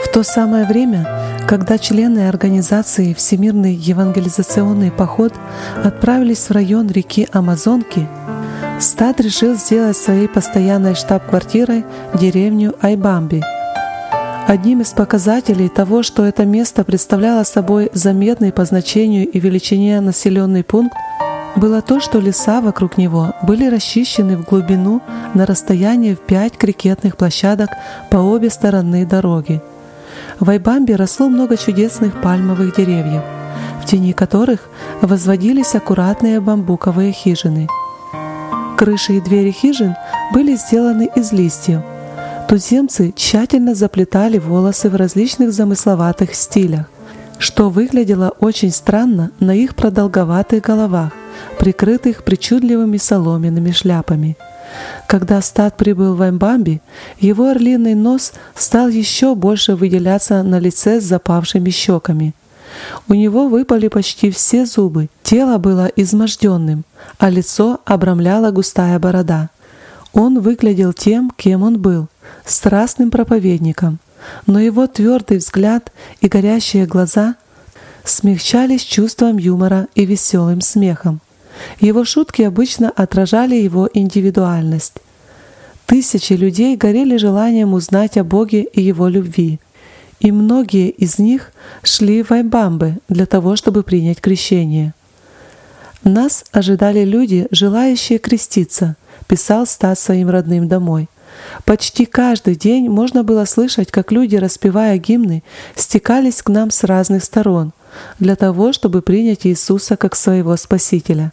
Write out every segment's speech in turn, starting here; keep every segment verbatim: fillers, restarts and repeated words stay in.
то самое время, когда члены организации «Всемирный евангелизационный поход» отправились в район реки Амазонки, Стад решил сделать своей постоянной штаб-квартирой деревню Айбамби. Одним из показателей того, что это место представляло собой заметный по значению и величине населенный пункт, было то, что леса вокруг него были расчищены в глубину на расстояние в пять крикетных площадок по обе стороны дороги. В Айбамбе росло много чудесных пальмовых деревьев, в тени которых возводились аккуратные бамбуковые хижины. Крыши и двери хижин были сделаны из листьев. Туземцы тщательно заплетали волосы в различных замысловатых стилях, что выглядело очень странно на их продолговатых головах, прикрытых причудливыми соломенными шляпами. Когда Стад прибыл в Айбамби, его орлиный нос стал еще больше выделяться на лице с запавшими щеками. У него выпали почти все зубы, тело было изможденным, а лицо обрамляла густая борода. Он выглядел тем, кем он был — страстным проповедником, но его твердый взгляд и горящие глаза смягчались чувством юмора и веселым смехом. Его шутки обычно отражали его индивидуальность. Тысячи людей горели желанием узнать о Боге и Его любви, и многие из них шли в Айбамбе для того, чтобы принять крещение. «Нас ожидали люди, желающие креститься», — писал Стад своим родным домой. «Почти каждый день можно было слышать, как люди, распевая гимны, стекались к нам с разных сторон для того, чтобы принять Иисуса как своего Спасителя».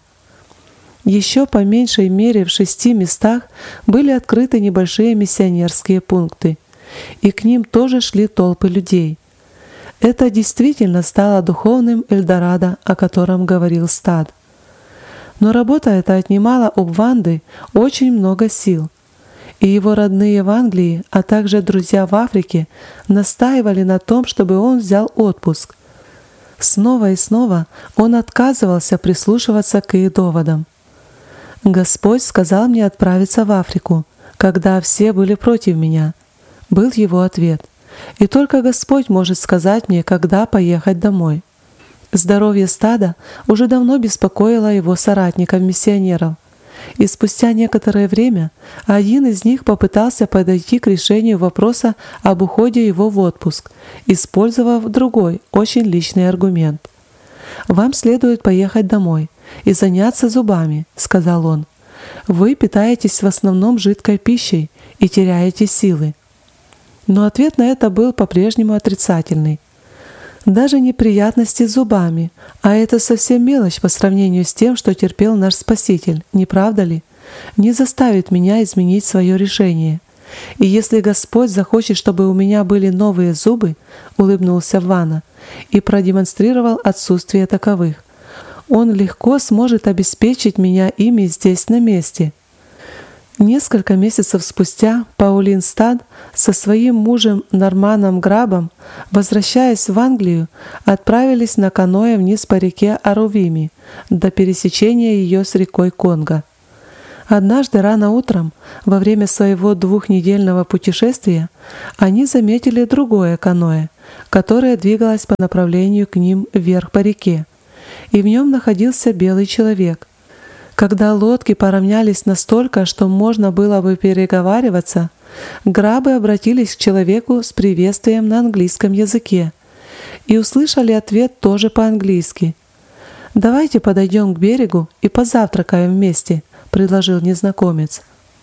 Еще по меньшей мере в шести местах были открыты небольшие миссионерские пункты, и к ним тоже шли толпы людей. Это действительно стало духовным Эльдорадо, о котором говорил Стад. Но работа эта отнимала у Бванды очень много сил, и его родные в Англии, а также друзья в Африке настаивали на том, чтобы он взял отпуск. Снова и снова он отказывался прислушиваться к их доводам. «Господь сказал мне отправиться в Африку, когда все были против меня», — был его ответ. «И только Господь может сказать мне, когда поехать домой». Здоровье Стада уже давно беспокоило его соратников-миссионеров, и спустя некоторое время один из них попытался подойти к решению вопроса об уходе его в отпуск, использовав другой, очень личный аргумент. «Вам следует поехать домой и заняться зубами», — сказал он. «Вы питаетесь в основном жидкой пищей и теряете силы». Но ответ на это был по-прежнему отрицательный. Даже неприятности с зубами, а это совсем мелочь по сравнению с тем, что терпел наш Спаситель, не правда ли, не заставит меня изменить свое решение. И если Господь захочет, чтобы у меня были новые зубы, улыбнулся Вана и продемонстрировал отсутствие таковых, Он легко сможет обеспечить меня ими здесь на месте. Несколько месяцев спустя Паулин Стад со своим мужем Норманом Грабом, возвращаясь в Англию, отправились на каноэ вниз по реке Арувими до пересечения ее с рекой Конго. Однажды рано утром, во время своего двухнедельного путешествия, они заметили другое каноэ, которое двигалось по направлению к ним вверх по реке, и в нем находился белый человек. Когда лодки поравнялись настолько, что можно было бы переговариваться, Грабы обратились к человеку с приветствием на английском языке и услышали ответ тоже по-английски. «Давайте подойдем к берегу и позавтракаем вместе», — предложил незнакомец.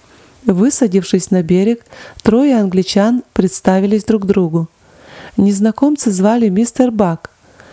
Высадившись на берег, трое англичан представились друг другу. Незнакомца звали мистер Бак.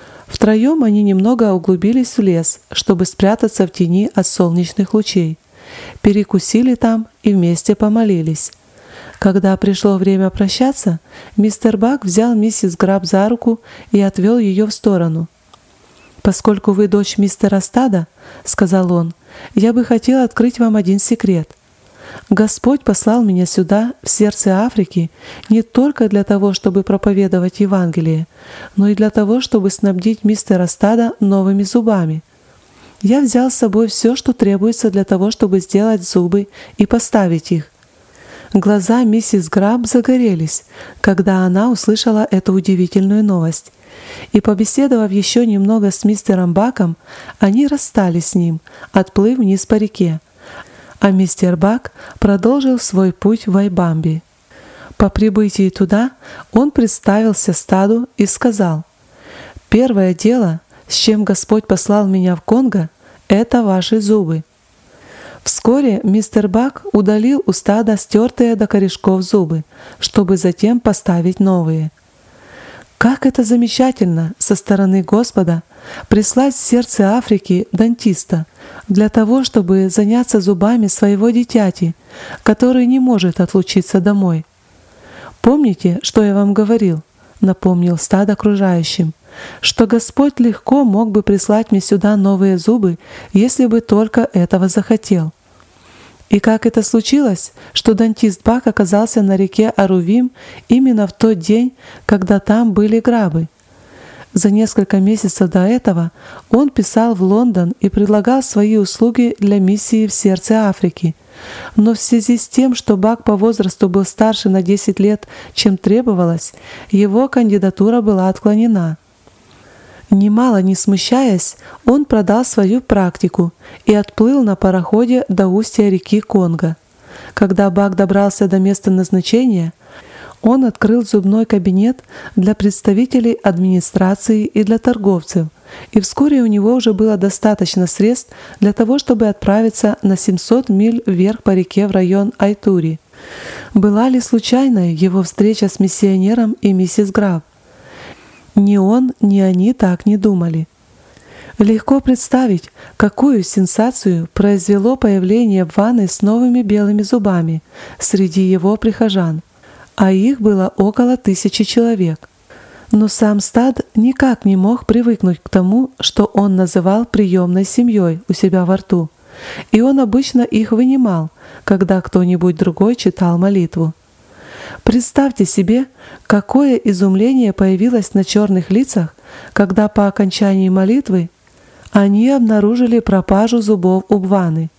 Втроем они немного углубились в лес, чтобы спрятаться в тени от солнечных лучей. Перекусили там и вместе помолились. Когда пришло время прощаться, мистер Бак взял миссис Граб за руку и отвел ее в сторону. «Поскольку вы дочь мистера Стада, — сказал он, — я бы хотел открыть вам один секрет. Господь послал меня сюда, в сердце Африки, не только для того, чтобы проповедовать Евангелие, но и для того, чтобы снабдить мистера Стада новыми зубами. Я взял с собой все, что требуется для того, чтобы сделать зубы и поставить их. Глаза миссис Граб загорелись, когда она услышала эту удивительную новость. И побеседовав еще немного с мистером Баком, они расстались с ним, отплыв вниз по реке. А мистер Бак продолжил свой путь в Вайбамби. По прибытии туда он представился стаду и сказал: «Первое дело, с чем Господь послал меня в Конго, это ваши зубы». Вскоре мистер Бак удалил у стада стертые до корешков зубы, чтобы затем поставить новые. Как это замечательно со стороны Господа прислать в сердце Африки дантиста для того, чтобы заняться зубами своего дитяти, который не может отлучиться домой. «Помните, что я вам говорил?» — напомнил стад окружающим, что Господь легко мог бы прислать мне сюда новые зубы, если бы только этого захотел. И как это случилось, что дантист Бак оказался на реке Арувим именно в тот день, когда там были грабы? За несколько месяцев до этого он писал в Лондон и предлагал свои услуги для миссии в сердце Африки. Но в связи с тем, что Бак по возрасту был старше на десять лет, чем требовалось, его кандидатура была отклонена. Немало не смущаясь, он продал свою практику и отплыл на пароходе до устья реки Конго. Когда Бак добрался до места назначения, он открыл зубной кабинет для представителей администрации и для торговцев, и вскоре у него уже было достаточно средств для того, чтобы отправиться на семьсот миль вверх по реке в район Айтури. Была ли случайной его встреча с миссионером и миссис Граб? Ни он, ни они так не думали. Легко представить, какую сенсацию произвело появление ванны с новыми белыми зубами среди его прихожан, а их было около тысячи человек. Но сам стад никак не мог привыкнуть к тому, что он называл приемной семьей у себя во рту, и он обычно их вынимал, когда кто-нибудь другой читал молитву. Представьте себе, какое изумление появилось на черных лицах, когда по окончании молитвы они обнаружили пропажу зубов у Бваны.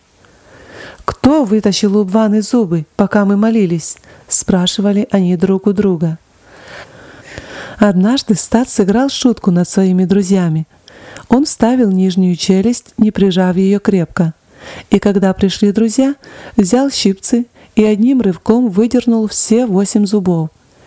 «Кто вытащил у Бваны зубы, пока мы молились?» — спрашивали они друг у друга. Однажды стад сыграл шутку над своими друзьями. Он вставил нижнюю челюсть, не прижав ее крепко, и когда пришли друзья, взял щипцы и одним рывком выдернул все восемь зубов.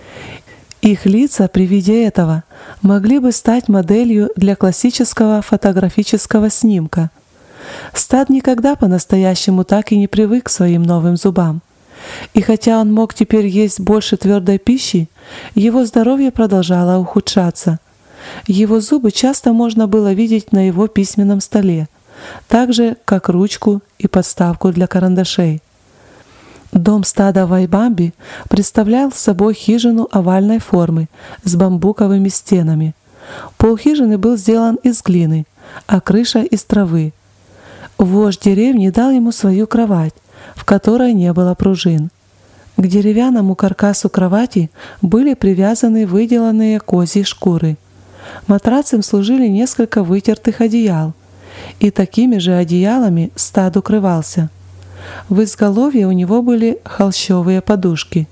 Их лица при виде этого могли бы стать моделью для классического фотографического снимка. Стад никогда по-настоящему так и не привык к своим новым зубам. И хотя он мог теперь есть больше твердой пищи, его здоровье продолжало ухудшаться. Его зубы часто можно было видеть на его письменном столе, так же, как ручку и подставку для карандашей. Дом стада в Вайбамби представлял собой хижину овальной формы с бамбуковыми стенами. Пол хижины был сделан из глины, а крыша — из травы. Вождь деревни дал ему свою кровать, в которой не было пружин. К деревянному каркасу кровати были привязаны выделанные козьи шкуры. Матрацем служили несколько вытертых одеял, и такими же одеялами стад укрывался. В изголовье у него были холщовые подушки.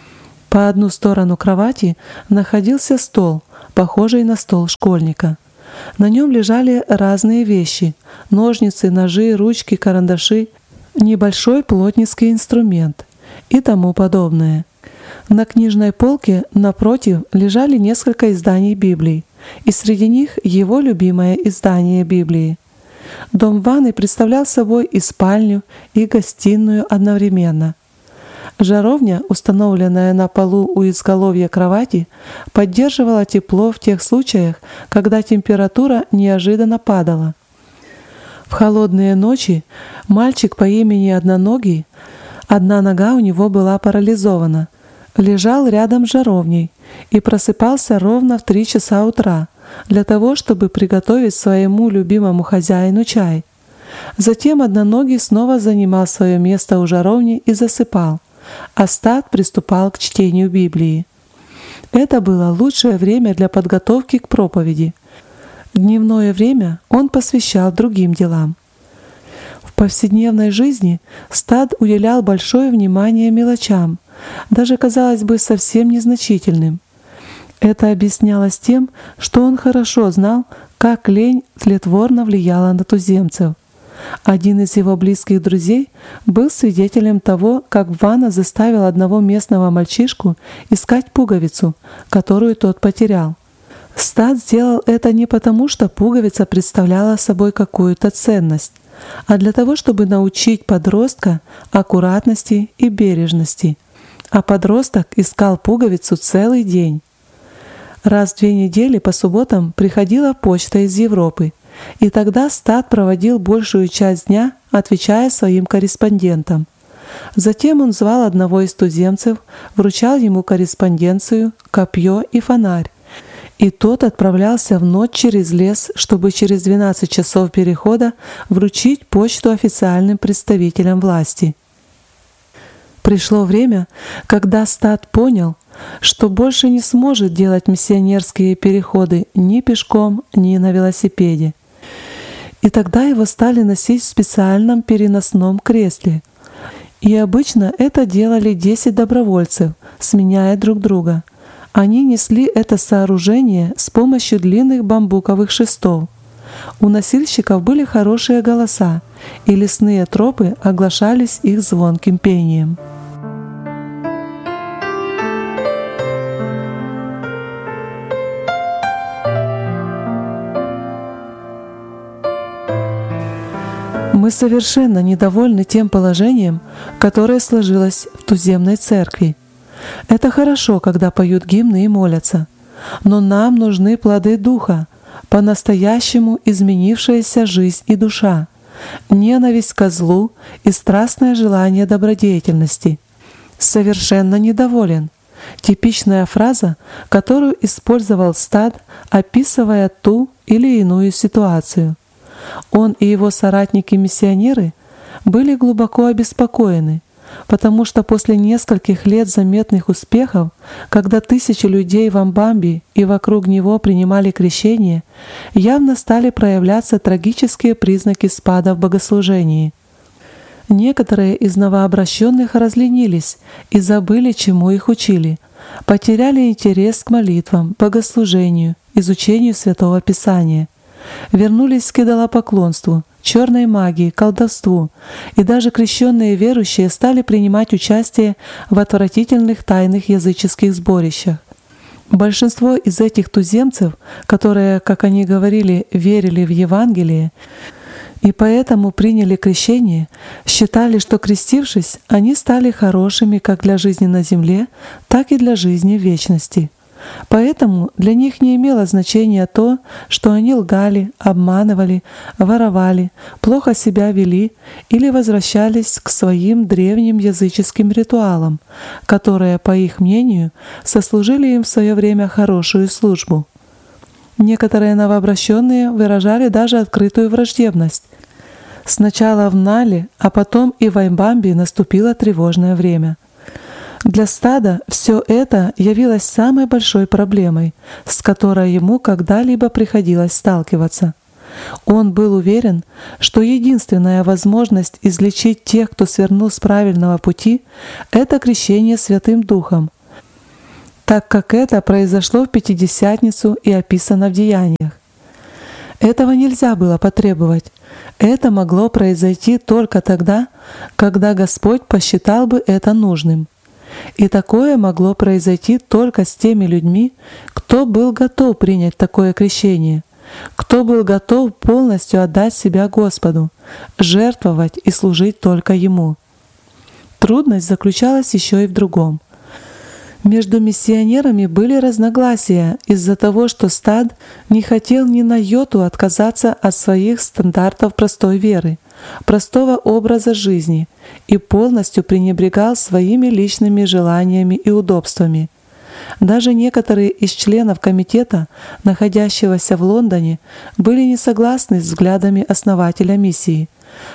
По одну сторону кровати находился стол, похожий на стол школьника. На нем лежали разные вещи — ножницы, ножи, ручки, карандаши, небольшой плотницкий инструмент и тому подобное. На книжной полке напротив лежали несколько изданий Библии, и среди них его любимое издание Библии. Дом ванны представлял собой и спальню, и гостиную одновременно. Жаровня, установленная на полу у изголовья кровати, поддерживала тепло в тех случаях, когда температура неожиданно падала. В холодные ночи мальчик по имени Одноногий, одна нога у него была парализована, лежал рядом с жаровней и просыпался ровно в три часа утра для того, чтобы приготовить своему любимому хозяину чай. Затем Одноногий снова занимал свое место у жаровни и засыпал, а стад приступал к чтению Библии. Это было лучшее время для подготовки к проповеди. Дневное время он посвящал другим делам. В повседневной жизни стад уделял большое внимание мелочам, даже, казалось бы, совсем незначительным. Это объяснялось тем, что он хорошо знал, как лень тлетворно влияла на туземцев. Один из его близких друзей был свидетелем того, как Вана заставил одного местного мальчишку искать пуговицу, которую тот потерял. Стад сделал это не потому, что пуговица представляла собой какую-то ценность, а для того, чтобы научить подростка аккуратности и бережности. А подросток искал пуговицу целый день. Раз в две недели по субботам приходила почта из Европы, и тогда Стад проводил большую часть дня, отвечая своим корреспондентам. Затем он звал одного из туземцев, вручал ему корреспонденцию, копье и фонарь, и тот отправлялся в ночь через лес, чтобы через двенадцать часов перехода вручить почту официальным представителям власти. Пришло время, когда Стад понял, что больше не сможет делать миссионерские переходы ни пешком, ни на велосипеде. И тогда его стали носить в специальном переносном кресле. И обычно это делали десять добровольцев, сменяя друг друга. Они несли это сооружение с помощью длинных бамбуковых шестов. У носильщиков были хорошие голоса, и лесные тропы оглашались их звонким пением. Мы совершенно недовольны тем положением, которое сложилось в туземной церкви. Это хорошо, когда поют гимны и молятся, но нам нужны плоды Духа, по-настоящему изменившаяся жизнь и душа, ненависть ко злу и страстное желание добродетельности. Совершенно недоволен. Типичная фраза, которую использовал Стад, описывая ту или иную ситуацию. Он и его соратники-миссионеры были глубоко обеспокоены, потому что после нескольких лет заметных успехов, когда тысячи людей в Амбамби и вокруг него принимали крещение, явно стали проявляться трагические признаки спада в богослужении. Некоторые из новообращенных разленились и забыли, чему их учили, потеряли интерес к молитвам, богослужению, изучению Святого Писания. Вернулись к идолопоклонству, черной магии, колдовству, и даже крещенные верующие стали принимать участие в отвратительных тайных языческих сборищах. Большинство из этих туземцев, которые, как они говорили, верили в Евангелие и поэтому приняли крещение, считали, что, крестившись, они стали хорошими как для жизни на земле, так и для жизни в вечности. Поэтому для них не имело значения то, что они лгали, обманывали, воровали, плохо себя вели или возвращались к своим древним языческим ритуалам, которые, по их мнению, сослужили им в свое время хорошую службу. Некоторые новообращенные выражали даже открытую враждебность. Сначала в Нале, а потом и в Амбамби наступило тревожное время. Для Стада все это явилось самой большой проблемой, с которой ему когда-либо приходилось сталкиваться. Он был уверен, что единственная возможность излечить тех, кто свернул с правильного пути, это крещение Святым Духом, так как это произошло в Пятидесятницу и описано в Деяниях. Этого нельзя было потребовать. Это могло произойти только тогда, когда Господь посчитал бы это нужным. И такое могло произойти только с теми людьми, кто был готов принять такое крещение, кто был готов полностью отдать себя Господу, жертвовать и служить только Ему. Трудность заключалась еще и в другом. Между миссионерами были разногласия из-за того, что Стад не хотел ни на йоту отказаться от своих стандартов простой веры, простого образа жизни и полностью пренебрегал своими личными желаниями и удобствами. Даже некоторые из членов комитета, находящегося в Лондоне, были не согласны с взглядами основателя миссии.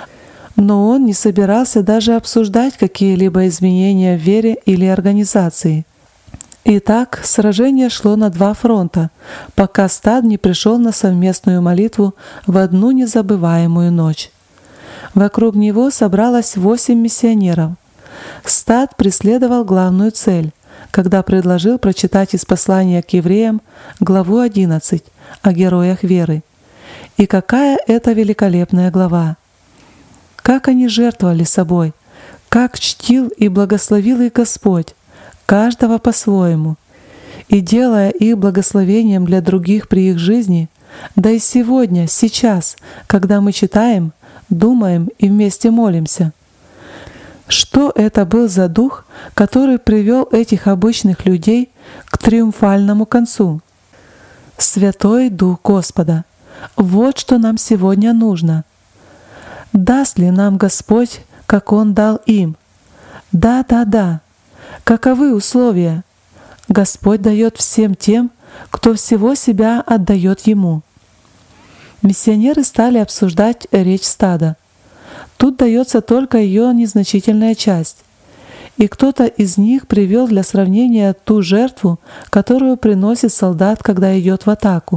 Но он не собирался даже обсуждать какие-либо изменения в вере или организации. Итак, сражение шло на два фронта, пока Стад не пришел на совместную молитву в одну незабываемую ночь. Вокруг него собралось восемь миссионеров. Стад преследовал главную цель, когда предложил прочитать из послания к евреям главу одиннадцать о героях веры. И какая это великолепная глава! Как они жертвовали собой, как чтил и благословил их Господь, каждого по-своему, и делая их благословением для других при их жизни, да и сегодня, сейчас, когда мы читаем, думаем и вместе молимся. Что это был за дух, который привел этих обычных людей к триумфальному концу? Святой Дух Господа. Вот что нам сегодня нужно. Даст ли нам Господь, как Он дал им? Да, да, да. Каковы условия? Господь дает всем тем, кто всего себя отдает Ему. Миссионеры стали обсуждать речь стада. Тут дается только ее незначительная часть. И кто-то из них привел для сравнения ту жертву, которую приносит солдат, когда идет в атаку.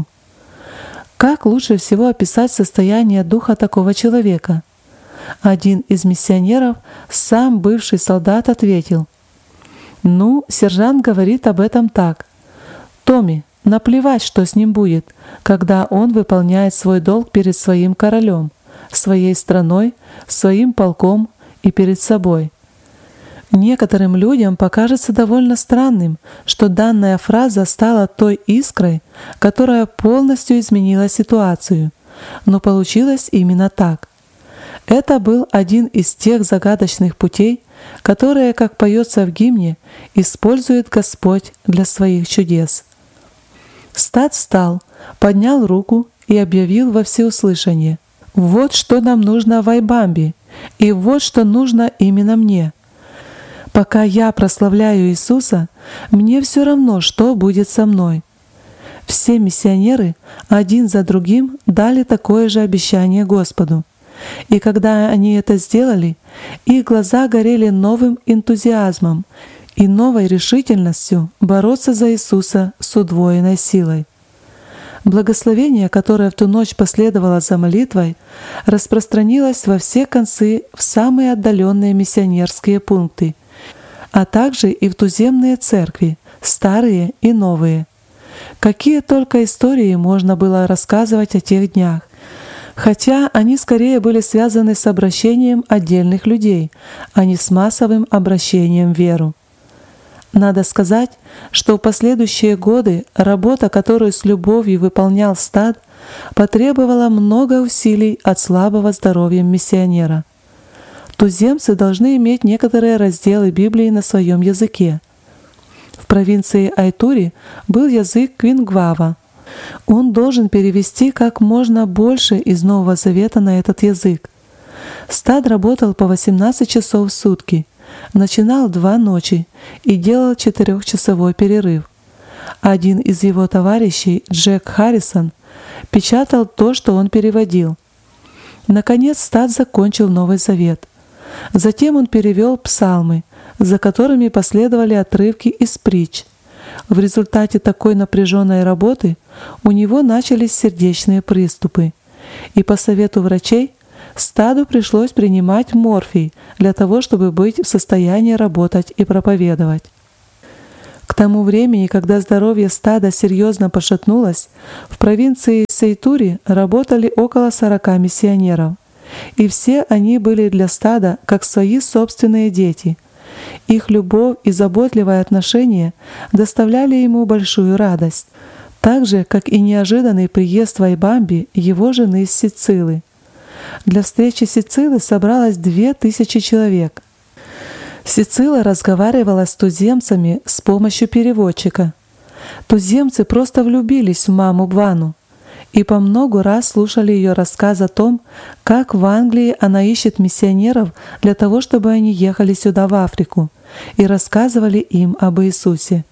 Как лучше всего описать состояние духа такого человека? Один из миссионеров, сам бывший солдат, ответил: «Ну, сержант говорит об этом так. Томми, наплевать, что с ним будет, когда он выполняет свой долг перед своим королем, своей страной, своим полком и перед собой». Некоторым людям покажется довольно странным, что данная фраза стала той искрой, которая полностью изменила ситуацию, но получилось именно так. Это был один из тех загадочных путей, которые, как поется в гимне, использует Господь для своих чудес. Стад встал, поднял руку и объявил во всеуслышание: «Вот что нам нужно в Айбамбе, и вот что нужно именно мне. Пока я прославляю Иисуса, мне все равно, что будет со мной». Все миссионеры один за другим дали такое же обещание Господу. И когда они это сделали, их глаза горели новым энтузиазмом и новой решительностью бороться за Иисуса с удвоенной силой. Благословение, которое в ту ночь последовало за молитвой, распространилось во все концы в самые отдаленные миссионерские пункты, а также и в туземные церкви, старые и новые. Какие только истории можно было рассказывать о тех днях, хотя они скорее были связаны с обращением отдельных людей, а не с массовым обращением в веру. Надо сказать, что в последующие годы работа, которую с любовью выполнял стад, потребовала много усилий от слабого здоровья миссионера. Туземцы должны иметь некоторые разделы Библии на своем языке. В провинции Айтури был язык Квингвава. Он должен перевести как можно больше из Нового Завета на этот язык. Стад работал по восемнадцать часов в сутки, начинал два ночи и делал четырехчасовой перерыв. Один из его товарищей, Джек Харрисон, печатал то, что он переводил. Наконец стад закончил Новый Завет. Затем он перевел псалмы, за которыми последовали отрывки из притч. В результате такой напряженной работы у него начались сердечные приступы, и по совету врачей стаду пришлось принимать морфий для того, чтобы быть в состоянии работать и проповедовать. К тому времени, когда здоровье стада серьезно пошатнулось, в провинции Сейтури работали около сорока миссионеров, и все они были для стада как свои собственные дети. Их любовь и заботливое отношение доставляли ему большую радость, так же, как и неожиданный приезд в Айбамби его жены из Сицилы. Для встречи Сицилы собралось две тысячи человек. Сицила разговаривала с туземцами с помощью переводчика. Туземцы просто влюбились в маму Бвану и по много раз слушали ее рассказ о том, как в Англии она ищет миссионеров для того, чтобы они ехали сюда в Африку, и рассказывали им об Иисусе.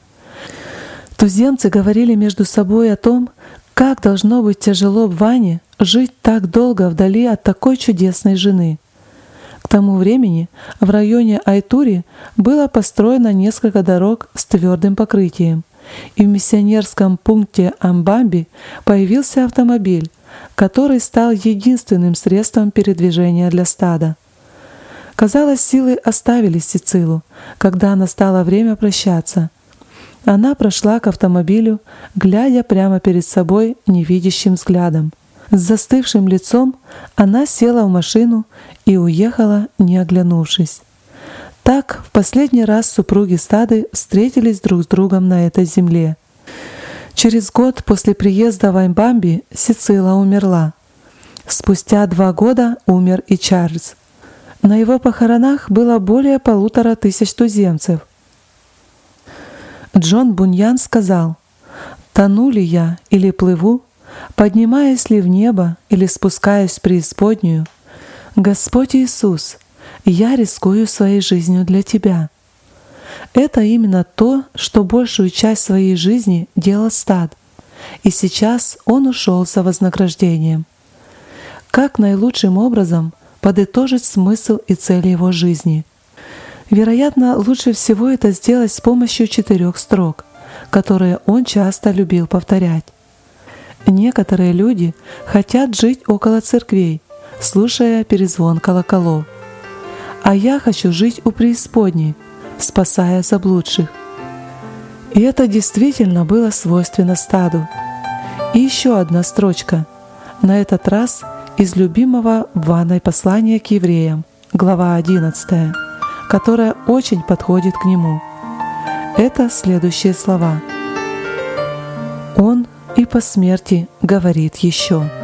Туземцы говорили между собой о том, как должно быть тяжело Бване жить так долго вдали от такой чудесной жены. К тому времени в районе Айтури было построено несколько дорог с твердым покрытием, и в миссионерском пункте Амбамби появился автомобиль, который стал единственным средством передвижения для стада. Казалось, силы оставили Сицилу, когда настало время прощаться. Она прошла к автомобилю, глядя прямо перед собой невидящим взглядом. С застывшим лицом она села в машину и уехала, не оглянувшись. Так в последний раз супруги Стады встретились друг с другом на этой земле. Через год после приезда в Аймбамби Сицила умерла. Спустя два года умер и Чарльз. На его похоронах было более полутора тысяч туземцев. Джон Буньян сказал: «Тону ли я или плыву, поднимаясь ли в небо или спускаясь в преисподнюю, Господь Иисус, я рискую своей жизнью для Тебя». Это именно то, что большую часть своей жизни делал Стад, и сейчас он ушел за вознаграждением. Как наилучшим образом подытожить смысл и цели его жизни? Вероятно, лучше всего это сделать с помощью четырех строк, которые он часто любил повторять. Некоторые люди хотят жить около церквей, слушая перезвон колоколов. А я хочу жить у преисподней, спасая заблудших. И это действительно было свойственно Стаду. И еще одна строчка, на этот раз из любимого Ванной послания к евреям, глава одиннадцатая, которая очень подходит к нему. Это следующие слова. «Он и по смерти говорит еще».